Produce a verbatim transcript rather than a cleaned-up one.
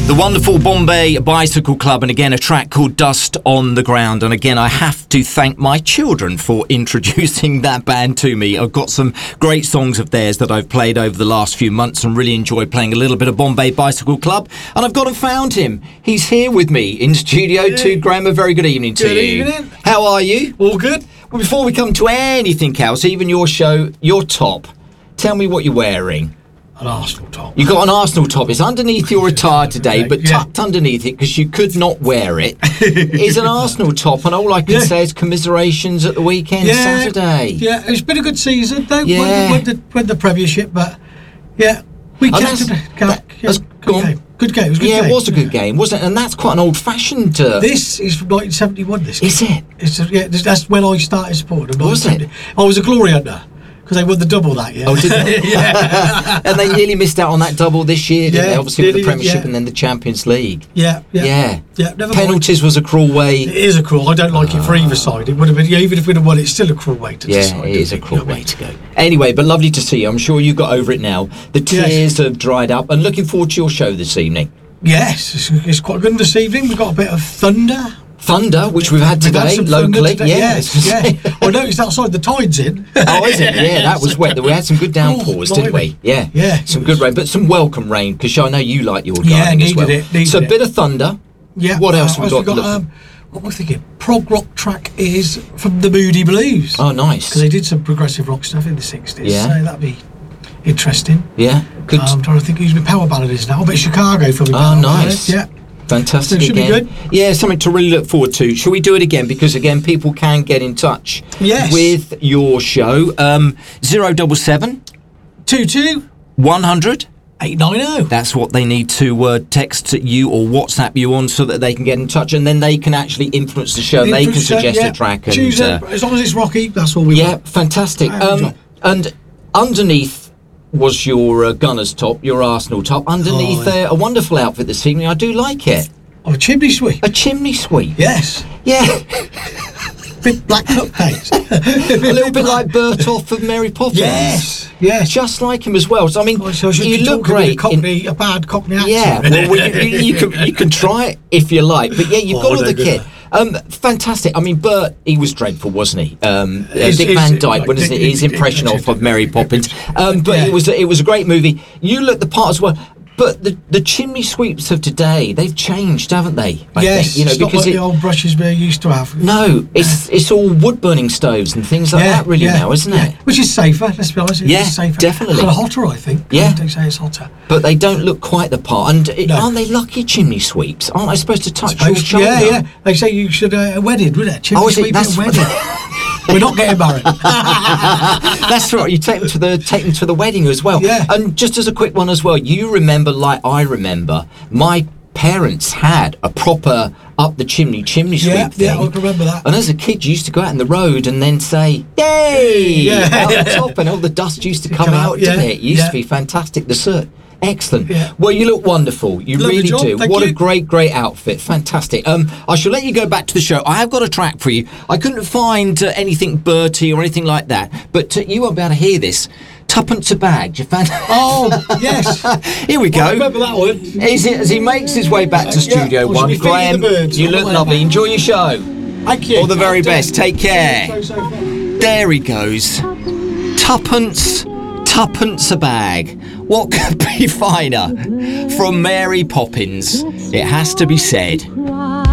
The wonderful Bombay Bicycle Club, and again a track called Dust on the Ground. And again, I have to thank my children for introducing that band to me. I've got some great songs of theirs that I've played over the last few months and really enjoyed playing a little bit of Bombay Bicycle Club. And I've got and found him. He's here with me in studio yeah. too. Graham, a very good evening to good you. Good evening. How are you? All good. Well, before we come to anything else, even your show, your top, tell me what you're wearing. An Arsenal top. You got an Arsenal top. It's underneath your attire today, but yeah. tucked underneath it because you could not wear it. Is an Arsenal top, and all I can yeah. say is commiserations at the weekend, yeah. Saturday. Yeah, it's been a good season. They yeah. won, the, won the Premiership, but yeah, we oh, kept it. That, yeah, good, game. good game. It was a good yeah, game. it was a good game, wasn't it? And that's quite an old-fashioned. Uh, this is from nineteen seventy-one. This game. Is it? It's a, yeah, that's when I started supporting them. Was it? I was a glory hunter. Because they won the double that year. Oh, did they? yeah. And they nearly missed out on that double this year, didn't yeah, they? Obviously with the Premiership yeah. and then the Champions League. Yeah, yeah. Yeah. yeah never Penalties mind. was a cruel way. It is a cruel. I don't like oh. it for either side. It would have been, yeah, even if we'd have won it, it's still a cruel way to yeah, decide. Yeah, it is a cruel you know way to go. Anyway, but lovely to see you. I'm sure you got over it now. The tears yes. have dried up, and looking forward to your show this evening. Yes, it's, it's quite good this evening. We've got a bit of thunder. Thunder, which we've had today, we've had locally. Today. Yeah. Yes, yeah. I noticed outside the tide's in. Oh, is it? Yeah, that was wet. We had some good downpours, oh, didn't we? Yeah. Yeah. Some good rain, but some welcome rain, because I know you like your yeah, gardening as well. It, needed so a it. bit of thunder. Yeah. What else uh, have we got, got to look um, What we're thinking, prog rock track is from the Moody Blues. Oh, nice. Because they did some progressive rock stuff in the sixties, yeah. so that'd be interesting. Yeah. Good. Um, I'm trying to think who's my power ballad is now. I bet Chicago for me. Oh, nice. Yeah. Fantastic. So should again. be good. Yeah, something to really look forward to. Shall we do it again? Because again, people can get in touch yes. with your show. Um, zero double seven two two one hundred eight nine zero. That's what they need to uh, text you or WhatsApp you on, so that they can get in touch, and then they can actually influence the show. And they can suggest yeah. a track. And, Choose uh, a, as long as it's rocky, that's all we yeah, want. Yeah, fantastic. Um, and underneath was your uh, Gunners top, your Arsenal top. Underneath oh, yeah. uh, a wonderful outfit this evening. I do like it. Oh, a chimney sweep. A chimney sweep. Yes. Yeah. Bit black cupcakes. A little bit like Bertolf of Mary Poppins. Yes. Yes. Just like him as well. So I mean, oh, so you look great. A, cockney, in, a bad Cockney accent. Yeah. Well, well you, you, you can you can try it if you like, but yeah, you've oh, got all the kit. Um, fantastic. I mean, Bert, he was dreadful, wasn't he? Um, uh, Dick Van Dyke, like, wasn't it? His impression of, of Mary Poppins. Um, but yeah. it was it was a great movie. You look the part as well. But the the chimney sweeps of today, they've changed, haven't they? I yes, think, you know, it's because not like it, the old brushes we used to have. No, it's it's all wood burning stoves and things like yeah, that, really yeah, now, isn't yeah. it? Which is safer. Let's be honest. It's yeah, safer. definitely. And hotter, I think. Yeah, they say it's hotter. But they don't look quite the part. And it, no. aren't they lucky chimney sweeps? Aren't they supposed to touch supposed your shoulder? Yeah, yeah. They say you should uh, a wedding, wouldn't it? Chimney oh, is sweep it? That's at a wedding. We're not getting married. That's right. You take them to the take them to the wedding as well. Yeah. And just as a quick one as well, you remember, like I remember, my parents had a proper up the chimney chimney sweep yeah, thing. Yeah, I can remember that. And as a kid, you used to go out in the road and then say, "Yay!" Yeah. out the top, and all the dust used to come, come out, out, yeah, didn't it? It used yeah. to be fantastic. The soot. Excellent. Yeah. Well, you look wonderful. You Lovely really job. do. Thank what you. a great, great outfit. Fantastic. Um, I shall let you go back to the show. I have got a track for you. I couldn't find uh, anything Bertie or anything like that, but uh, you won't be able to hear this. Tuppence a bag. Do you fan- Oh, yes. Here we go. I remember that one. Is it, as he makes his way back to Studio yeah, One, Graham, you look lovely. Enjoy your show. Thank you. All the very best. Take care. So, so there he goes. Tuppence, tuppence a bag. What could be finer from Mary Poppins? It has to be said.